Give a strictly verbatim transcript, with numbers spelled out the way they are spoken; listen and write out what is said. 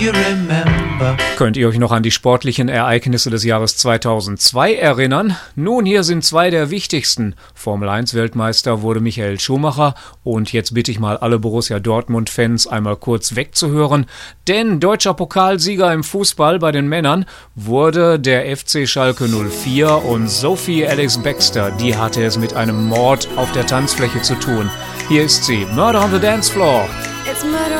you remember? Könnt ihr euch noch an die sportlichen Ereignisse des Jahres zweitausendzwei erinnern? Nun, hier sind zwei der wichtigsten. Formel eins Weltmeister wurde Michael Schumacher und jetzt bitte ich mal alle Borussia Dortmund-Fans einmal kurz wegzuhören, denn deutscher Pokalsieger im Fußball bei den Männern wurde der F C Schalke null vier und Sophie Alex Baxter, die hatte es mit einem Mord auf der Tanzfläche zu tun. Hier ist sie, Murder on the Dance Floor. It's murder